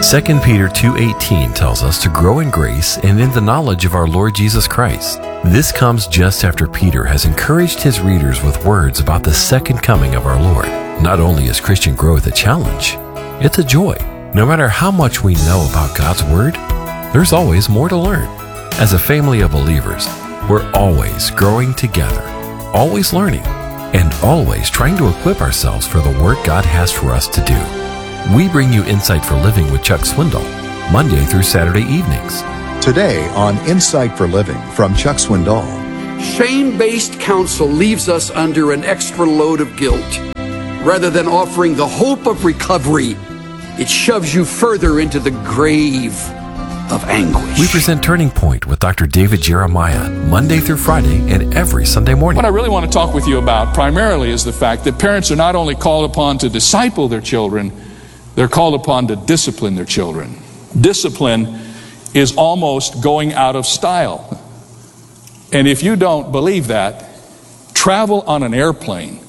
2 Peter 2:18 tells us to grow in grace and in the knowledge of our Lord Jesus Christ. This comes just after Peter has encouraged his readers with words about the second coming of our Lord. Not only is Christian growth a challenge, it's a joy. No matter how much we know about God's Word, there's always more to learn. As a family of believers, we're always growing together, always learning, and always trying to equip ourselves for the work God has for us to do. We bring you Insight for Living with Chuck Swindoll, Monday through Saturday evenings. Today on Insight for Living from Chuck Swindoll. Shame-based counsel leaves us under an extra load of guilt. Rather than offering the hope of recovery, it shoves you further into the grave of anguish. We present Turning Point with Dr. David Jeremiah, Monday through Friday and every Sunday morning. What I really want to talk with you about primarily is the fact that parents are not only called upon to disciple their children, they're called upon to discipline their children. Discipline is almost going out of style. And if you don't believe that, travel on an airplane.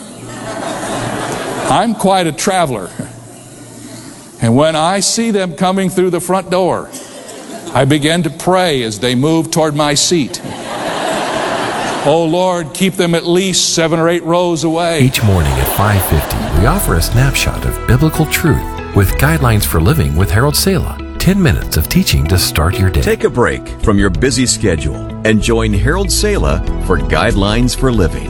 I'm quite a traveler. And when I see them coming through the front door, I begin to pray as they move toward my seat. Oh Lord, keep them at least 7 or 8 rows away. Each morning at 5:50, we offer a snapshot of biblical truth with Guidelines for Living with Harold Sala. 10 minutes of teaching to start your day. Take a break from your busy schedule and join Harold Sala for Guidelines for Living.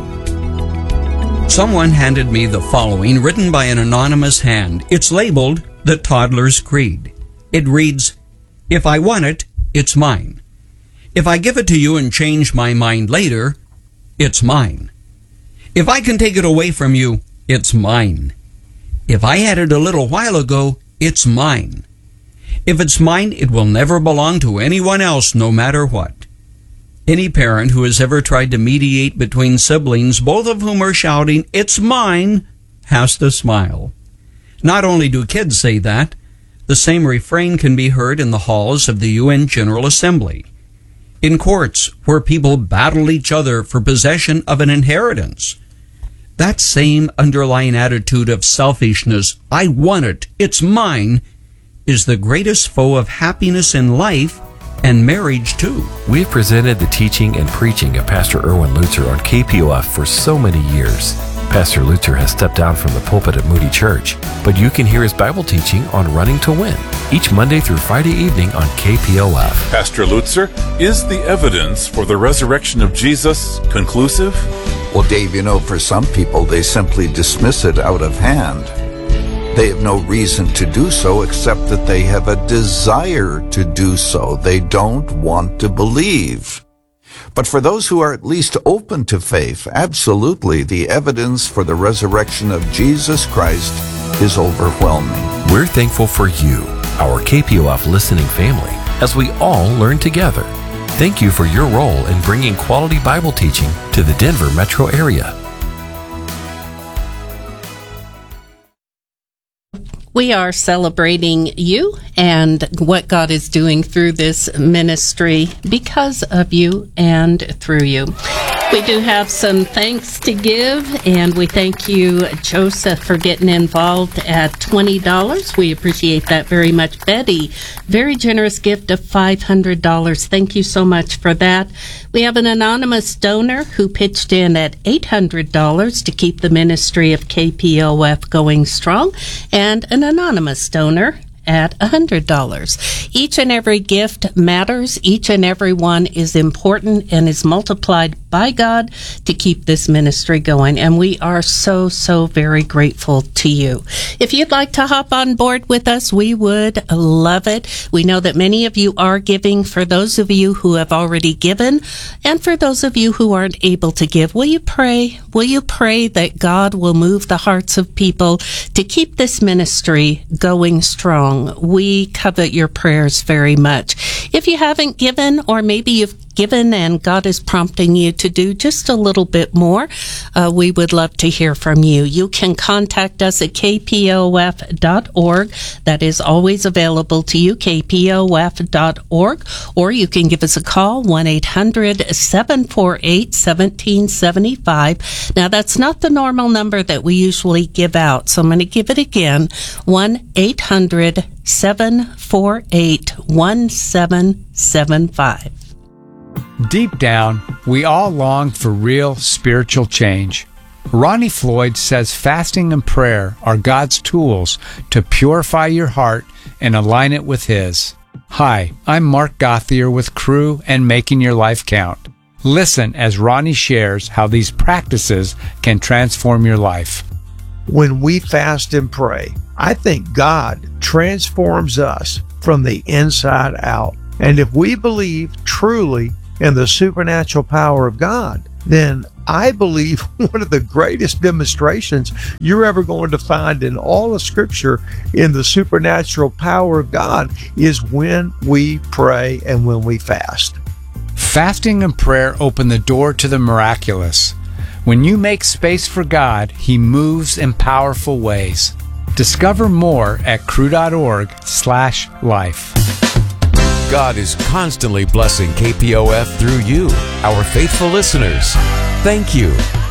Someone handed me the following, written by an anonymous hand. It's labeled The Toddler's Creed. It reads, "If I want it, it's mine. If I give it to you and change my mind later, it's mine. If I can take it away from you, it's mine. If I had it a little while ago, it's mine. If it's mine, it will never belong to anyone else, no matter what." Any parent who has ever tried to mediate between siblings, both of whom are shouting, "It's mine," has to smile. Not only do kids say that, the same refrain can be heard in the halls of the UN General Assembly, in courts where people battle each other for possession of an inheritance. That same underlying attitude of selfishness, "I want it, it's mine," is the greatest foe of happiness in life and marriage too. We've presented the teaching and preaching of Pastor Erwin Lutzer on KPOF for so many years. Pastor Lutzer has stepped down from the pulpit at Moody Church, but you can hear his Bible teaching on Running to Win each Monday through Friday evening on KPOF. Pastor Lutzer, is the evidence for the resurrection of Jesus conclusive? Well, Dave, for some people, they simply dismiss it out of hand. They have no reason to do so except that they have a desire to do so. They don't want to believe. But for those who are at least open to faith, absolutely, the evidence for the resurrection of Jesus Christ is overwhelming. We're thankful for you, our KPOF listening family, as we all learn together. Thank you for your role in bringing quality Bible teaching to the Denver metro area. We are celebrating you and what God is doing through this ministry because of you and through you. We do have some thanks to give, and we thank you, Joseph, for getting involved at $20. We appreciate that very much. Betty, very generous gift of $500. Thank you so much for that. We have an anonymous donor who pitched in at $800 to keep the ministry of KPOF going strong, and an anonymous donor at $100. Each and every gift matters. Each and every one is important and is multiplied by God to keep this ministry going. And we are so, so very grateful to you. If you'd like to hop on board with us, we would love it. We know that many of you are giving. For those of you who have already given, and for those of you who aren't able to give, will you pray? Will you pray that God will move the hearts of people to keep this ministry going strong? We covet your prayers very much. If you haven't given, or maybe you've given and God is prompting you to do just a little bit more, we would love to hear from you. You can contact us at kpof.org. That is always available to you, kpof.org. Or you can give us a call, 1-800-748-1775. Now, that's not the normal number that we usually give out, so I'm going to give it again, 1-800-748-1775. Deep down, we all long for real spiritual change. Ronnie Floyd says fasting and prayer are God's tools to purify your heart and align it with His. Hi, I'm Mark Gothier with Cru and Making Your Life Count. Listen as Ronnie shares how these practices can transform your life. When we fast and pray, I think God transforms us from the inside out. And if we believe truly in the supernatural power of God, then I believe one of the greatest demonstrations you're ever going to find in all of Scripture in the supernatural power of God is when we pray and when we fast. Fasting and prayer open the door to the miraculous. When you make space for God, He moves in powerful ways. Discover more at cru.org/life. God is constantly blessing KPOF through you, our faithful listeners. Thank you.